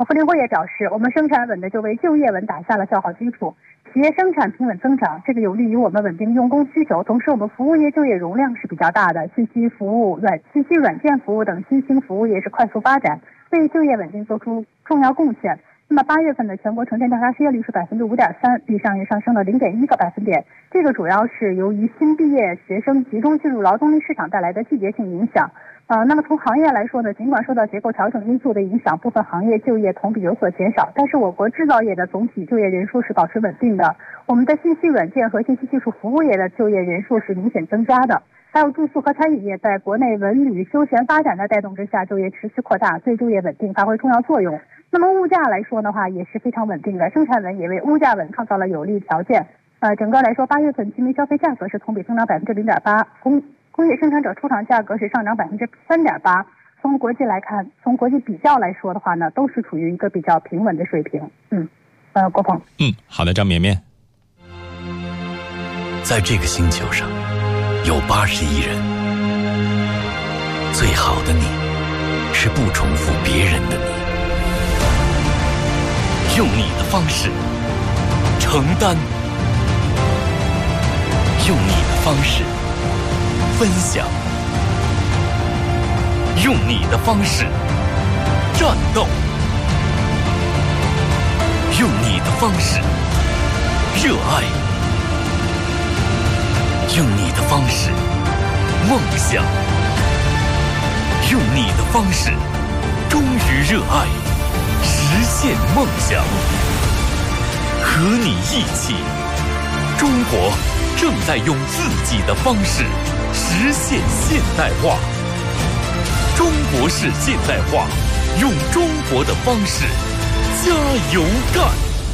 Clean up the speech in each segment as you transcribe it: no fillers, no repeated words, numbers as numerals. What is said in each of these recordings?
傅林辉也表示，我们生产稳的就为就业稳打下了较好基础，企业生产平稳增长，这个有利于我们稳定用工需求。同时，我们服务业就业容量是比较大的，信息软件服务等新兴服务业是快速发展，为就业稳定做出重要贡献。那么8月份的全国城镇调查失业率是 5.3%， 比上月上升了 0.1个百分点。这个主要是由于新毕业学生集中进入劳动力市场带来的季节性影响。那么从行业来说呢，尽管受到结构调整因素的影响，部分行业就业同比有所减少，但是我国制造业的总体就业人数是保持稳定的。我们的信息软件和信息技术服务业的就业人数是明显增加的。还有住宿和餐饮业在国内文旅休闲发展的带动之下，就业持续扩大，对就业稳定发挥重要作用。那么物价来说的话，也是非常稳定的，生产稳也为物价稳创造了有利条件。整个来说，8月份居民消费价格是同比增长 0.8%， 工业生产者出厂价格是上涨 3.8%。从国际来看，从国际比较来说的话呢，都是处于一个比较平稳的水平。郭鹏。 好的，张绵绵。 在这个星球上有80亿人，最好的你是不重复别人的你，用你的方式承担，用你的方式分享，用你的方式战斗，用你的方式热爱，用你的方式梦想，用你的方式忠于热爱，实现梦想。和你一起，中国正在用自己的方式实现现代化。中国式现代化，用中国的方式加油干。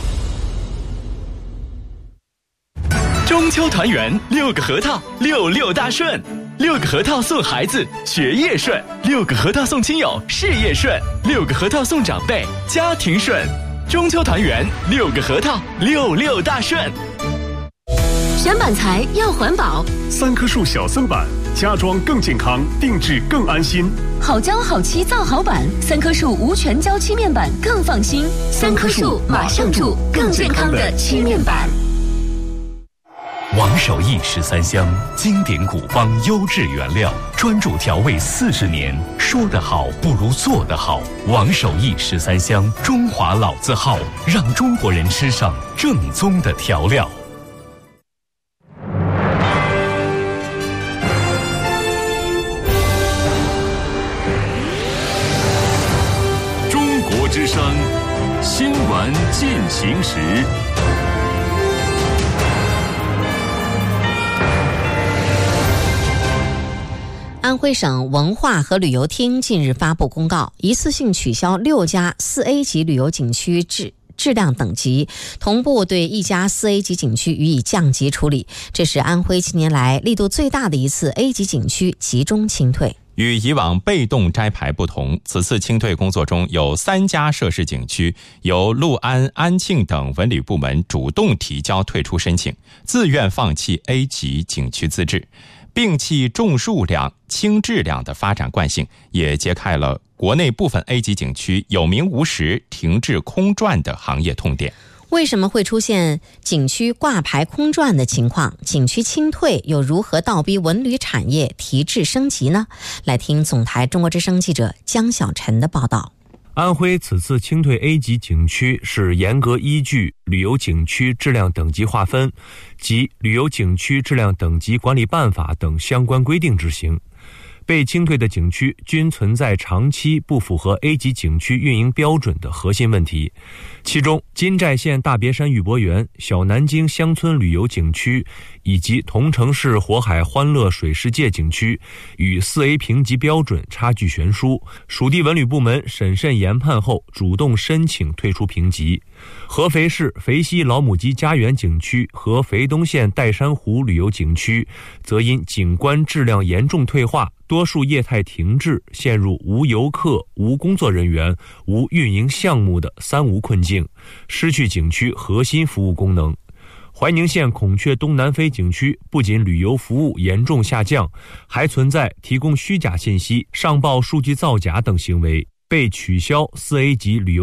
中秋团圆，6个核桃，66大顺，6个核桃送孩子学业顺，6个核桃送亲友事业顺，6个核桃送长辈家庭顺。中秋团圆，6个核桃，66大顺。 选板材要环保 ，3棵树小森板，家装更健康，定制更安心。 好胶好漆造好板，3棵树无全胶漆面板更放心。3棵树马上住更健康的漆面板。 王守义13香，经典古方，优质原料，专注调味40年。说得好不如做得好。王守义13香，中华老字号，让中国人吃上正宗的调料。 中国之声新闻进行时。 安徽省文化和旅游厅近日发布公告，一次性取消6家4A 级旅游景区质量等级，同步对1家4A 级景区予以降级处理。这是安徽近年来力度最大的一次 A 级景区集中清退。 与以往被动摘牌不同，此次清退工作中有3家涉事景区由六安、安庆等文旅部门主动提交退出申请，自愿放弃 A 级景区资质，摒弃重数量轻质量的发展惯性，也揭开了国内部分 A 级景区有名无实、停滞空转的行业痛点。 为什么会出现景区挂牌空转的情况？景区清退又如何倒逼文旅产业提质升级呢？来听总台中国之声记者江小晨的报道。 安徽此次清退 A 级景区是严格依据旅游景区质量等级划分及旅游景区质量等级管理办法等相关规定执行。被清退的景区均存在长期不符合 A 级景区运营标准的核心问题，其中金寨县大别山玉博园、小南京乡村旅游景区以及桐城市火海欢乐水世界景区与 4A 评级标准差距悬殊，属地文旅部门审慎研判后主动申请退出评级。合肥市肥西老母鸡家园景区和肥东县岱山湖旅游景区则因景观质量严重退化，多数业态停滞，陷入无游客、无工作人员、无运营项目的3无困境，失去景区核心服务功能。怀宁县孔雀东南飞景区不仅旅游服务严重下降，还存在提供虚假信息、上报数据造假等行为，被取消4A 级旅游